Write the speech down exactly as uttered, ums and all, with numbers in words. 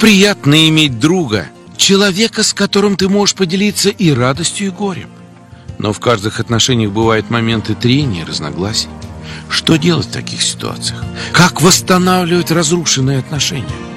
приятно иметь друга, человека, с которым ты можешь поделиться и радостью, и горем. Но в каждых отношениях бывают моменты трения, разногласий. Что делать в таких ситуациях? Как восстанавливать разрушенные отношения?